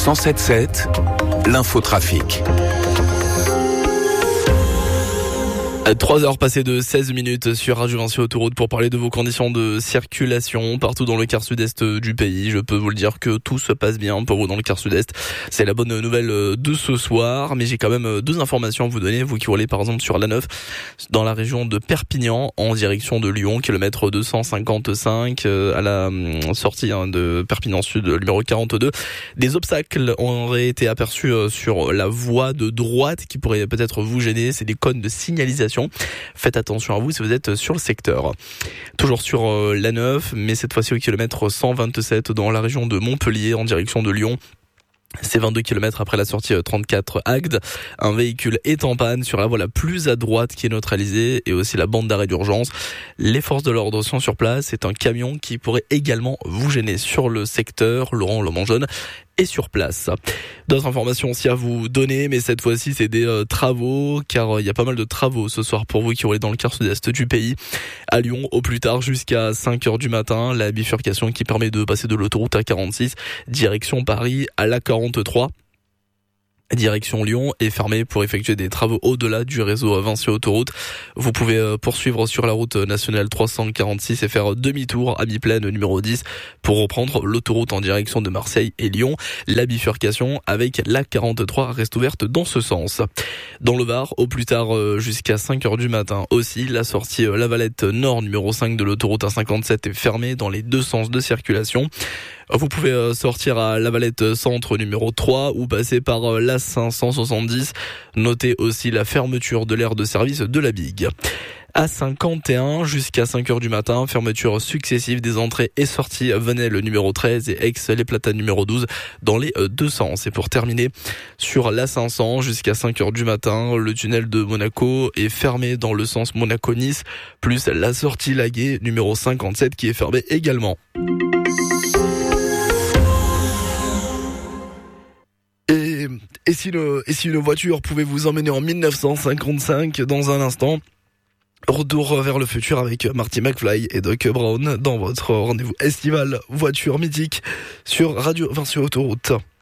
107.7, l'infotrafic. 3 heures passées de 16 minutes sur Radio Vinci Autoroute pour parler de vos conditions de circulation partout dans le quart sud-est du pays. Je peux vous le dire que tout se passe bien pour vous dans le quart sud-est. C'est la bonne nouvelle de ce soir, mais j'ai quand même 2 informations à vous donner. Vous qui roulez par exemple sur l'A9 dans la région de Perpignan en direction de Lyon, kilomètre 255 à la sortie de Perpignan Sud, numéro 42. Des obstacles auraient été aperçus sur la voie de droite qui pourraient peut-être vous gêner. C'est des cônes de signalisation. Faites attention à vous si vous êtes sur le secteur. Toujours sur l'A9, mais cette fois-ci au kilomètre 127 dans la région de Montpellier en direction de Lyon. C'est 22 km après la sortie 34 Agde. Un véhicule est en panne sur la voie la plus à droite qui est neutralisée et aussi la bande d'arrêt d'urgence. Les forces de l'ordre sont sur place. C'est un camion qui pourrait également vous gêner sur le secteur. Laurent Lomangeonne est sur place. D'autres informations aussi à vous donner, mais cette fois-ci c'est des travaux, car il y a pas mal de travaux ce soir pour vous qui roulez dans le quart sud-est du pays. À Lyon, au plus tard jusqu'à 5h du matin, la bifurcation qui permet de passer de l'autoroute A46 direction Paris à l'A43. Direction Lyon est fermée pour effectuer des travaux au-delà du réseau Vinci Autoroute. Vous pouvez poursuivre sur la route nationale 346 et faire demi-tour à mi-plaine numéro 10 pour reprendre l'autoroute en direction de Marseille et Lyon. La bifurcation avec la 43 reste ouverte dans ce sens. Dans le Var, au plus tard jusqu'à 5h du matin aussi, la sortie La Valette Nord numéro 5 de l'autoroute A57 est fermée dans les 2 sens de circulation. Vous pouvez sortir à La Valette Centre numéro 3 ou passer par la 570. Notez aussi la fermeture de l'aire de service de la Big. À 51 jusqu'à 5h du matin, fermeture successive des entrées et sorties Venelle numéro 13 et Aix-les Platanes numéro 12 dans les 2 sens. Et pour terminer, sur la 500 jusqu'à 5h du matin, le tunnel de Monaco est fermé dans le sens Monaco-Nice, plus la sortie Laguet numéro 57 qui est fermée également. Et si une voiture pouvait vous emmener en 1955 dans un instant, retour vers le futur avec Marty McFly et Doc Brown dans votre rendez-vous estival voiture mythique sur Radio Vinci Autoroute.